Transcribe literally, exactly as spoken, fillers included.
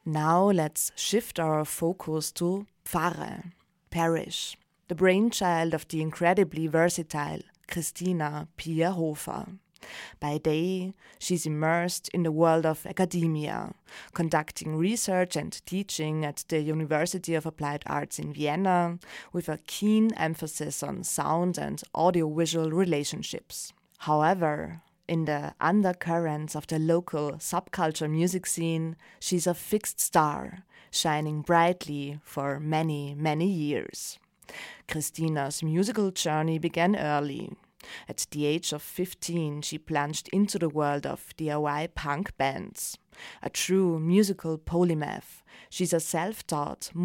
Now let's shift our focus to Pfarre, parish, the brainchild of the incredibly versatile Christina Pia Hofer. By day, she's immersed in the world of academia, conducting research and teaching at the University of Applied Arts in Vienna, with a keen emphasis on sound and audiovisual relationships. However, in the undercurrents of the local subculture music scene, she's a fixed star, shining brightly for many, many years. Christina's musical journey began early. At the age of fifteen, she plunged into the world of D I Y punk bands. A true musical polymath, she's a self-taught